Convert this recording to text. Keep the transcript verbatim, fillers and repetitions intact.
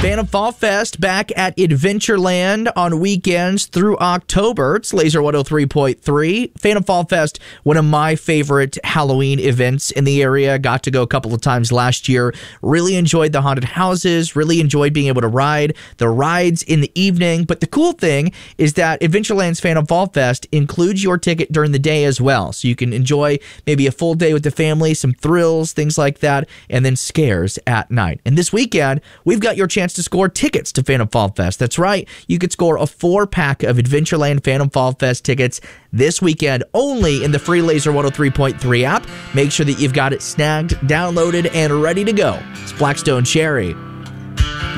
Phantom Fall Fest back at Adventureland on weekends through October. It's Laser one oh three point three. Phantom Fall Fest, one of my favorite Halloween events in the area. Got to go a couple of times last year. Really enjoyed the haunted houses. Really enjoyed being able to ride the rides in the evening. But the cool thing is that Adventureland's Phantom Fall Fest includes your ticket during the day as well. So you can enjoy maybe a full day with the family, some thrills, things like that, and then scares at night. And this weekend, we've got your chance to score tickets to Phantom Fall Fest. That's right. You could score a four-pack of Adventureland Phantom Fall Fest tickets this weekend only in the free Laser one oh three point three app. Make sure that you've got it snagged, downloaded, and ready to go. It's Blackstone Cherry.